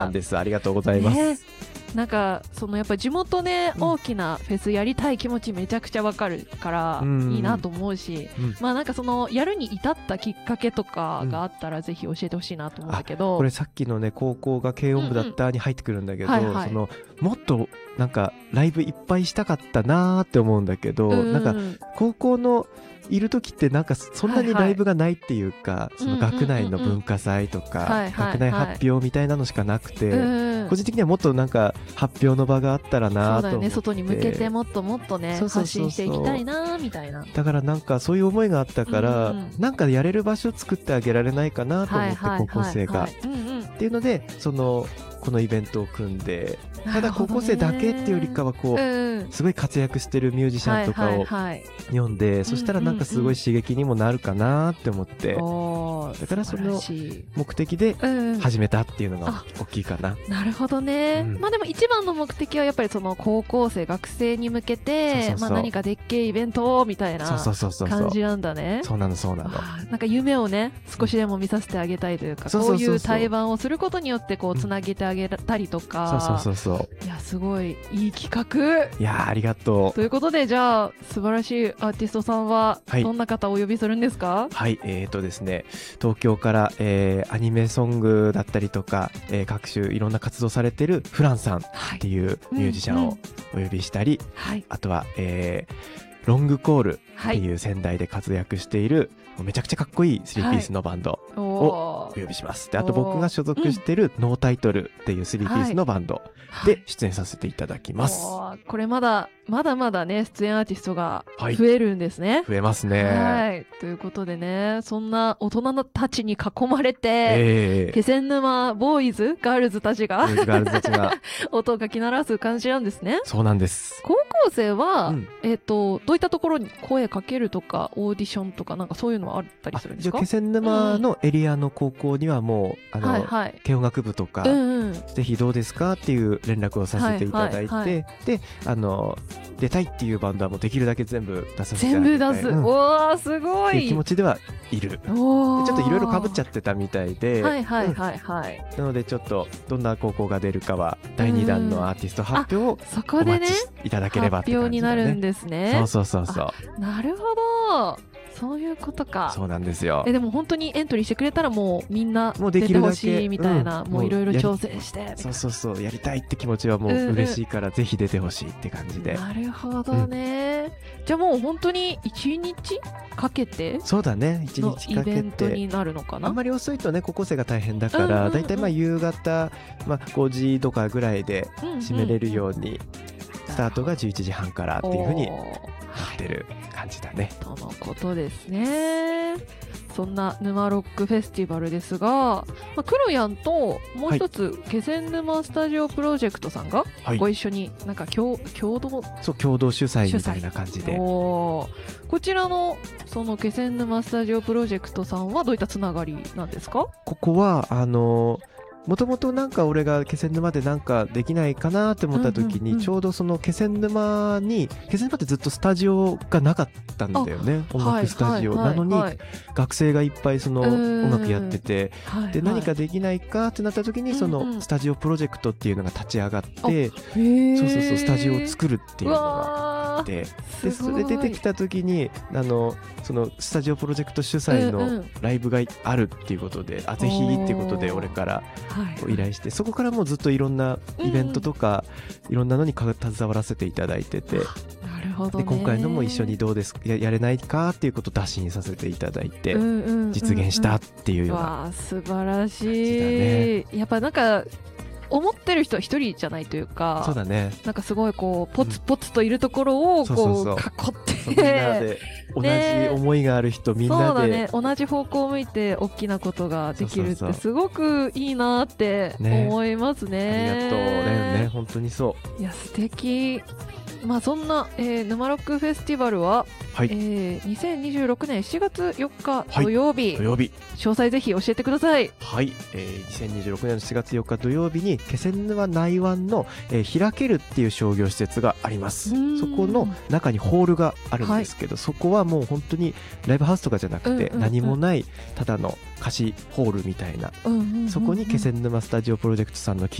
なんです。ありがとうございます。 なんかそのやっぱ地元で大きなフェスやりたい気持ちめちゃくちゃわかるからいいなと思うし、まあなんかそのやるに至ったきっかけとかがあったらぜひ教えてほしいなと思うんだけど、 これさっきのね高校が軽音部だったに入ってくるんだけど、そのもっとなんかライブいっぱいしたかったなーって思うんだけど、なんか高校のいる時ってなんかそんなにライブがないっていうか、その学内の文化祭とか学内発表みたいなのしかなくて、個人的にはもっとなんか発表の場があったらなと思って、そうだよね、 外に向けてもっともっとね発信していきたいなみたいな。 だからなんかそういう思いがあったから、なんかやれる場所を作ってあげられないかなと思って、高校生がっていうのでこのイベントを組んで、ただ高校生だけっていうよりかはこう、すごい活躍してるミュージシャンとかを読んで、そしたらなんかすごい刺激にもなるかなって思って、だからその目的で始めたっていうのが大きいかな。 なるほどね。まあでも一番の目的はやっぱりその高校生学生に向けて何かでっけえイベントみたいな感じなんだね。 そうなのそうなの。 なんか夢をね少しでも見させてあげたいというか、こういう対バンをすることによってこうつなげてあげたりとか、いやすごいいい企画。 いやありがとう。 ということで、じゃあ素晴らしいアーティストさんはどんな方をお呼びするんですか？ はい、ですね、東京から、アニメソングだったりとか、各種いろんな活動されてるフランさんっていうミュージシャンをお呼びしたり、あとは、ロングコールっていう仙台で活躍している、めちゃくちゃかっこいい3ピースのバンドをお呼びします。であと僕が所属しているノータイトルっていう3ピースのバンドで出演させていただきます。 これまだまだね出演アーティストが増えるんですね。 増えますね。 はい、ということでね、そんな大人たちに囲まれて、気仙沼ボーイズガールズたちが音をかき鳴らす感じなんですね。 そうなんです。 高校生は、どういったところに声かけるとかオーディションとかなんかそういうのはあったりするんですか？ 気仙沼のエリアの高校にはもう軽音楽部とか、ぜひどうですかっていう連絡をさせていただいて、で出たいっていうバンドはもうできるだけ全部出させてあげたい。 全部出す。おーすごい。 っていう気持ちではいる。ちょっといろいろ被っちゃってたみたいで、なのでちょっとどんな高校が出るかは第2弾のアーティスト発表をお待ちいただければって感じだね。発表になるんですね。そう。 なるほど。そういうことか。 そうなんですよ。 でも本当にエントリーしてくれたらもうみんな出てほしいみたいな、もういろいろ調整して。 そうやりたいって気持ちはもう嬉しいからぜひ出てほしいって感じで。 なるほどね。じゃあもう本当に1日かけて、 そうだね、1日かけてイベントになるのかな。 あんまり遅いとね高校生が大変だから、だいたい夕方5時とかぐらいで締めれるように、スタートが11時半からっていう風になってる感じだね。 とのことですね。そんな沼ロックフェスティバルですが、クロヤンともう一つ、気仙沼スタジオプロジェクトさんがご一緒になんか共同主催みたいな感じで、 こちらのその気仙沼スタジオプロジェクトさんはどういったつながりなんですか？ ここはもともとなんか俺が気仙沼でなんかできないかなって思った時に、ちょうどその気仙沼ってずっとスタジオがなかったんだよね、音楽スタジオなのに学生がいっぱいその音楽やってて、で何かできないかってなった時にそのスタジオプロジェクトっていうのが立ち上がって、そうスタジオを作るっていうのがあって、でそれ出てきた時にそのスタジオプロジェクト主催のライブがあるっていうことで、ぜひっていうことで俺から依頼して、そこからもうずっといろんなイベントとか、いろんなのに携わらせていただいてて、で今回のも一緒にどうですか やれないかっていうことを打診させていただいて、実現したっていうような素晴らしい。やっぱなんか思ってる人は一人じゃないというか、 そうだね、 なんかすごいこうポツポツといるところをこう囲ってみんなで同じ思いがある人、みんなで、 そうだね、同じ方向を向いて大きなことができるってすごくいいなって思いますね。 ありがとうだよね、本当にそう。 いや素敵。 まあそんな、沼ロックフェスティバルは、 はい、 2026年7月4日土曜日、 土曜日、 詳細ぜひ教えてください。 はい、2026年の7月4日土曜日に気仙沼内湾の、開けるっていう商業施設があります。そこの中にホールがあるんですけど、そこはもう本当にライブハウスとかじゃなくて何もないただの貸しホールみたいな、そこに気仙沼スタジオプロジェクトさんの